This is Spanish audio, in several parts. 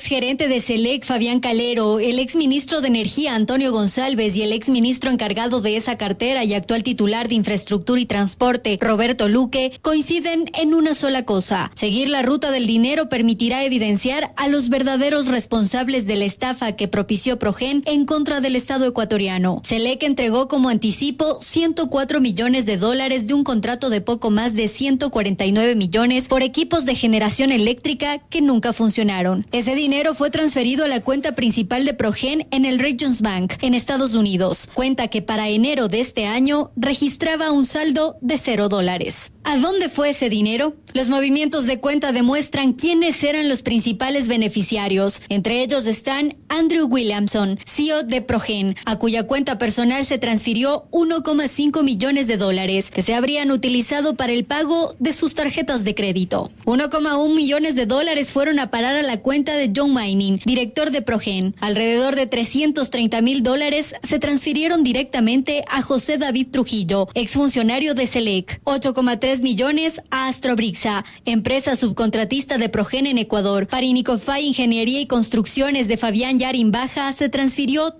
exgerente de Selec, Fabián Calero, el exministro de Energía, Antonio González, y el exministro encargado de esa cartera y actual titular de Infraestructura y Transporte, Roberto Luque, coinciden en una sola cosa: seguir la ruta del dinero permitirá evidenciar a los verdaderos responsables de la estafa que propició Progen en contra del Estado ecuatoriano. Selec entregó como anticipo $104 millones de un contrato de poco más de 149 millones por equipos de generación eléctrica que nunca funcionaron. Ese dinero fue transferido a la cuenta principal de Progen en el Regions Bank, en Estados Unidos, cuenta que para enero de este año registraba un saldo de $0. ¿A dónde fue ese dinero? Los movimientos de cuenta demuestran quiénes eran los principales beneficiarios. Entre ellos están Andrew Williamson, CEO de Progen, a cuya cuenta personal se transfirió $1,5 millones que se habrían utilizado para el pago de sus tarjetas de crédito. $1,1 millones fueron a parar a la cuenta de John Mining, director de Progen. Alrededor de $330,000 se transfirieron directamente a José David Trujillo, exfuncionario de Selec. 8,3 millones a Astrobrixa, empresa subcontratista de Progen en Ecuador. Para Inicofy Ingeniería y Construcciones de Fabián Yarin Baja se transfirió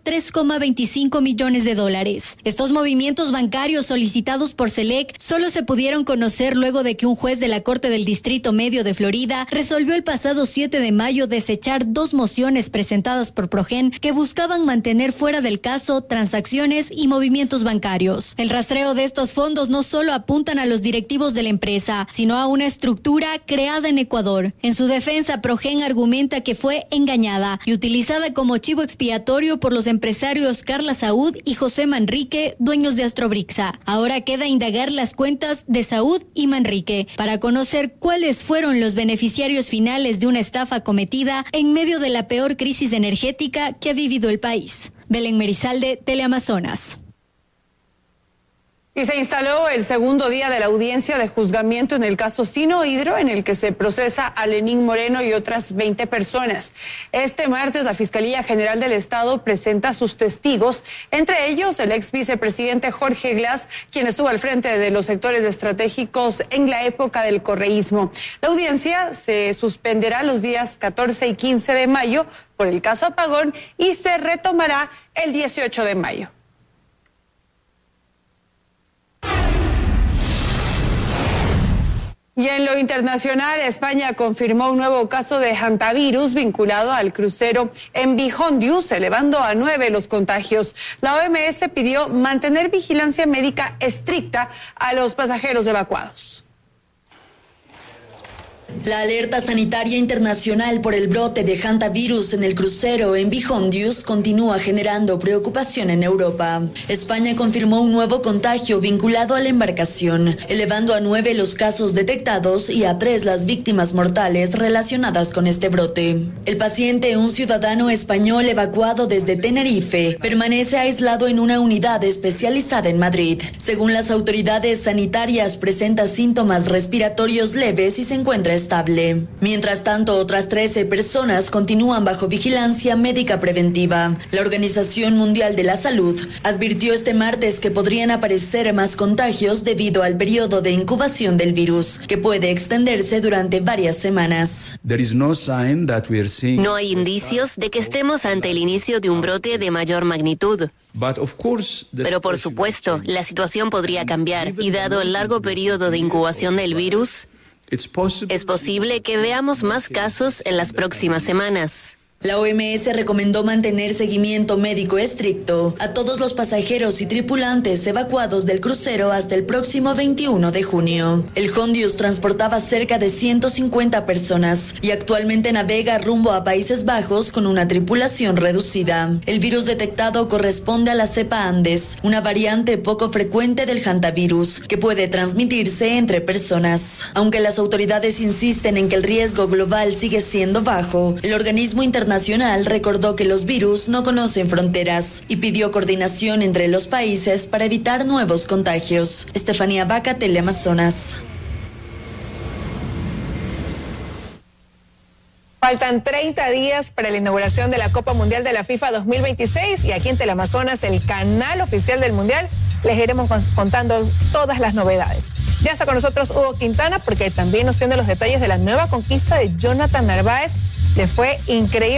$3,25 millones. Estos movimientos bancarios solicitados por Selec solo se pudieron conocer luego de que un juez de la Corte del Distrito Medio de Florida resolvió el pasado 7 de mayo desechar 2 mociones presentadas por Progen que buscaban mantener fuera del caso transacciones y movimientos bancarios. El rastreo de estos fondos no solo apuntan a los directivos de la empresa, sino a una estructura creada en Ecuador. En su defensa, Progen argumenta que fue engañada y utilizada como chivo expiatorio por los empresarios Carla Saúd y José Manrique, dueños de Astrobrixa. Ahora queda indagar las cuentas de Saúd y Manrique para conocer cuáles fueron los beneficiarios finales de una estafa cometida en medio de la peor crisis energética que ha vivido el país. Belén Merizalde, Teleamazonas. Y se instaló el segundo día de la audiencia de juzgamiento en el caso Sinohydro, en el que se procesa a Lenín Moreno y otras 20 personas. Este martes, la Fiscalía General del Estado presenta a sus testigos, entre ellos el ex vicepresidente Jorge Glass, quien estuvo al frente de los sectores estratégicos en la época del correísmo. La audiencia se suspenderá los días 14 y 15 de mayo por el caso Apagón y se retomará el 18 de mayo. Y en lo internacional, España confirmó un nuevo caso de hantavirus vinculado al crucero MV Hondius, elevando a 9 los contagios. La OMS pidió mantener vigilancia médica estricta a los pasajeros evacuados. La alerta sanitaria internacional por el brote de hantavirus en el crucero MV Hondius continúa generando preocupación en Europa. España confirmó un nuevo contagio vinculado a la embarcación, elevando a 9 los casos detectados y a 3 las víctimas mortales relacionadas con este brote. El paciente, un ciudadano español evacuado desde Tenerife, permanece aislado en una unidad especializada en Madrid. Según las autoridades sanitarias, presenta síntomas respiratorios leves y se encuentra estable. Mientras tanto, otras 13 personas continúan bajo vigilancia médica preventiva. La Organización Mundial de la Salud advirtió este martes que podrían aparecer más contagios debido al periodo de incubación del virus, que puede extenderse durante varias semanas. No hay indicios de que estemos ante el inicio de un brote de mayor magnitud. Pero por supuesto, la situación podría cambiar y dado el largo periodo de incubación del virus, es posible que veamos más casos en las próximas semanas. La OMS recomendó mantener seguimiento médico estricto a todos los pasajeros y tripulantes evacuados del crucero hasta el próximo 21 de junio. El Hondius transportaba cerca de 150 personas y actualmente navega rumbo a Países Bajos con una tripulación reducida. El virus detectado corresponde a la cepa Andes, una variante poco frecuente del hantavirus que puede transmitirse entre personas. Aunque las autoridades insisten en que el riesgo global sigue siendo bajo, el organismo internacional recordó que los virus no conocen fronteras y pidió coordinación entre los países para evitar nuevos contagios. Estefanía Vaca, Teleamazonas. Faltan 30 días para la inauguración de la Copa Mundial de la FIFA 2026 y aquí en Teleamazonas, el canal oficial del Mundial, les iremos contando todas las novedades. Ya está con nosotros Hugo Quintana porque también nos tiene los detalles de la nueva conquista de Jonathan Narváez. Le fue increíble.